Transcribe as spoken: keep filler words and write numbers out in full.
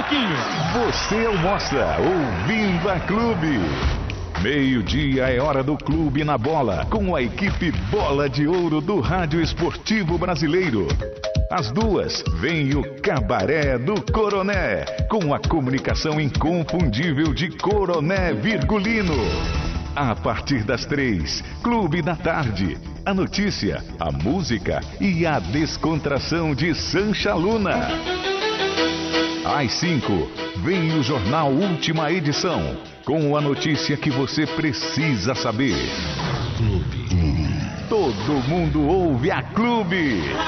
Marquinhos. Você almoça ouvindo a Clube. Meio-dia é hora do Clube na Bola, com a equipe Bola de Ouro do Rádio Esportivo Brasileiro. Às duas, vem o Cabaré do Coroné, com a comunicação inconfundível de Coroné Virgulino. A partir das três, Clube da Tarde. A notícia, a música e a descontração de Sancha Luna. Às cinco, vem o Jornal Última Edição, com a notícia que você precisa saber. Clube. Todo mundo ouve a Clube.